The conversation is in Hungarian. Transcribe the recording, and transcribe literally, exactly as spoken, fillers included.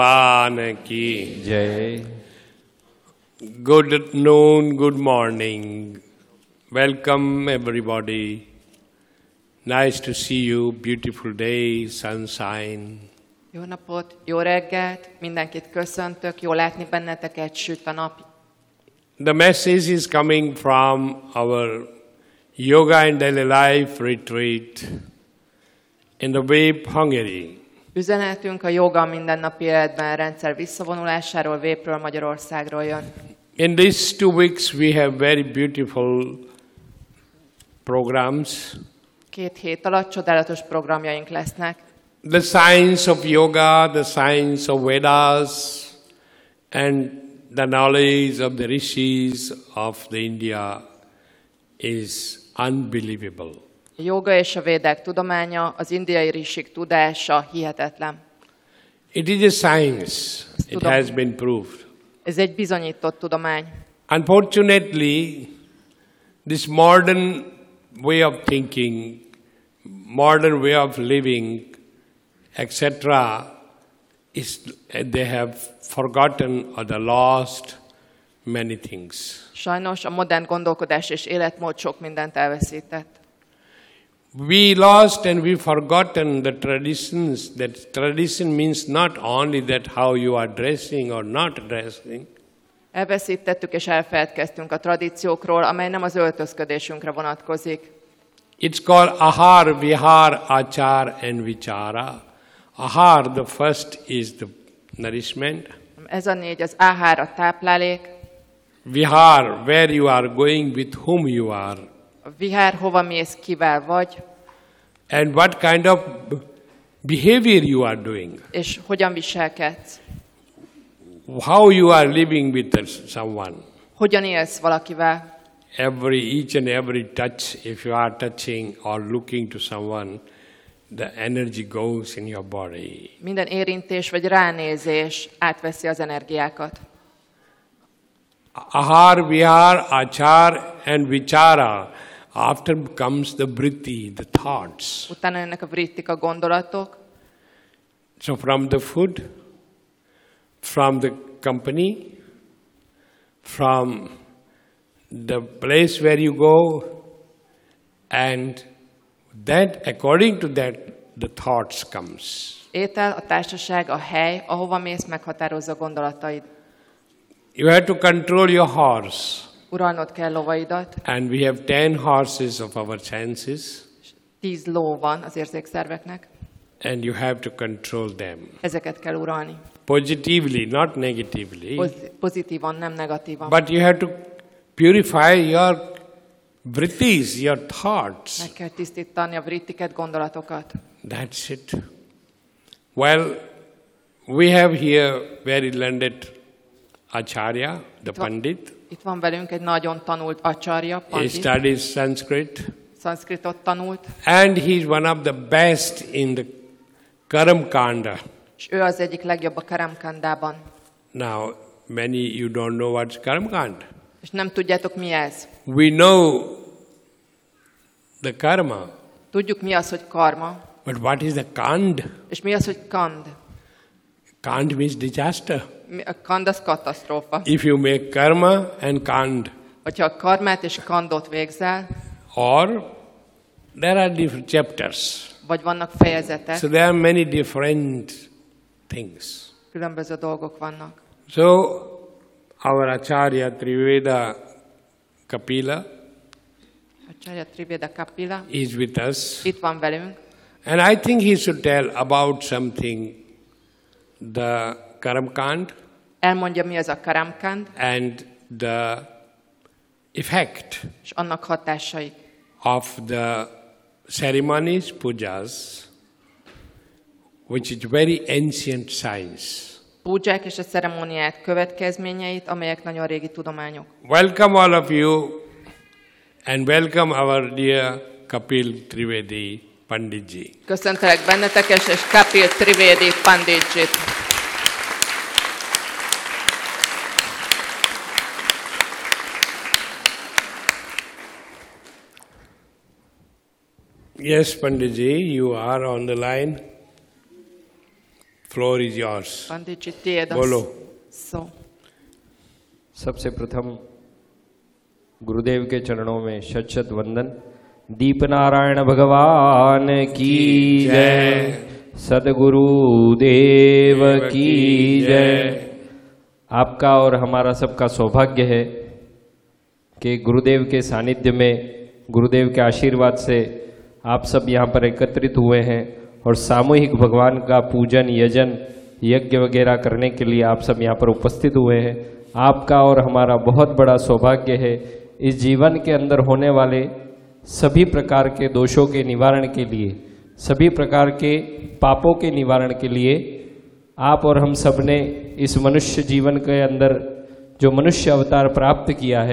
Bhagwan ki Jai. Good noon, good morning. Welcome everybody. Nice to see you. Beautiful day, sunshine. Jó napot, jó reggelt, mindenkit köszöntök, jó látni benneteket, süt a nap. The message is coming from our Yoga and Daily Life retreat in the Vape, Hungary. Üzenetünk a joga mindennapi életben rendszer visszavonulásáról, Vépről, Magyarországról jön. In these two weeks we have very beautiful programs. Két hét alatt csodálatos programjaink lesznek. The science of yoga, the science of Vedas, and the knowledge of the rishis of the India is unbelievable. A joga és a védák tudománya, az indiai risik tudása hihetetlen. It is a science. It has been proved. Ez egy bizonyított tudomány. Unfortunately, this modern way of thinking, modern way of living, et cetera, is they have forgotten or they lost many things. Sajnos a modern gondolkodás és életmód sok mindent elveszített. We lost and we forgotten the traditions. That tradition means not only that how you are dressing or not dressing. Elveszítettük és elfeledkeztünk a tradíciókról, amely nem az öltözködésünkre vonatkozik. It's called ahar, vihar, achar and vichara. Ahar, the first is the nourishment. Ez a négy, az áhár, a táplálék. Vihar, where you are going, with whom you are. A vihár, hova mész, kivel vagy. And what kind of behavior you are doing. És hogyan viselkedsz. How you are living with someone. Hogyan élsz valakivel. Every, each and every touch, if you are touching or looking to someone, the energy goes in your body. Minden érintés vagy ránézés átveszi az energiákat. Ahar, vihar, achar and vichara. After comes the vritti, the thoughts. Utána jönnek a vrittik, a gondolatok. So from the food, from the company, from the place where you go, and that according to that the thoughts comes. Étel, a társaság, a hely, ahova mész, meghatározza gondolataid. You have to control your horse. Uralnod kell lovaidat. And we have ten horses of our senses. Tíz ló van az érzékszerveknek. And you have to control them. Ezeket kell uralni. Positively, not negatively. Poz- pozitívan, nem negatívan. But you have to purify your vrittis, your thoughts. Meg kell tisztítani a vrittiket, gondolatokat. That's it. Well, we have here very learned Acharya, the Pandit. Itt van velünk egy nagyon tanult acharya, He pandit, studies Sanskrit. szanszkritot tanult, And he is one of the best in the Karam Kanda. és ő az egyik legjobb a Karamkandában. Now, many you don't know what's Karam Kanda. És nem tudjátok, mi ez. We know the karma, Tudjuk, mi az, hogy karma, but what is the kand? és mi az, hogy kand. Kand means disaster. Mi- A kand az katasztrófa. If you make karma and kand, Hogyha a karmát és kandot végzel, or there are different chapters. vagy vannak fejezetek, So there are many different things. különböző dolgok vannak. So our Acharya Triveda Kapila Acharya Triveda Kapila is with us. itt van velünk, And I think he should tell about something, the Karamkand elmondja, mi az a Karamkand, and the effect és annak hatásai. of the ceremonies, pujas, which is very ancient science. Púdzsák és a ceremóniák következményeit, amelyek nagyon régi tudományok. Welcome all of you and welcome our dear Kapil Trivedi Panditji. Köszöntelek benneteket, és Kapil Trivedi Panditjit. Yes, Panditji, you are on the line. floor is yours. Pandit ji tiéd a बोलो. szó. सबसे प्रथम गुरुदेव के चरणों में शत शत वंदन। दीप नारायण भगवान की जय, सदगुरु देव की जय। आपका और हमारा सबका सौभाग्य है कि गुरुदेव के सानिध्य में, गुरुदेव के आशीर्वाद से आप सब यहाँ पर एकत्रित हुए हैं और सामूहिक भगवान का पूजन, यजन, यज्ञ वगैरह करने के लिए आप सब यहाँ पर उपस्थित हुए हैं। आपका और हमारा बहुत बड़ा सौभाग्य है। इस जीवन के अंदर होने वाले सभी प्रकार के दोषों के निवारण के लिए, सभी प्रकार के पापों के निवारण के लिए आप और हम सब ने इस मनुष्य जीवन के अंदर जो मनुष्य अवतार प्राप्त किया है,